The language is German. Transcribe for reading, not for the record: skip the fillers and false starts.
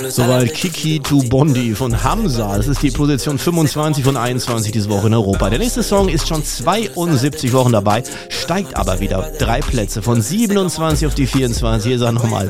Soweit Kiki to Bondi von Hamza. Das ist die Position 25 von 21 diese Woche in Europa. Der nächste Song ist schon 72 Wochen dabei, steigt aber wieder 3 Plätze von 27 auf die 24. Hier ist er nochmal.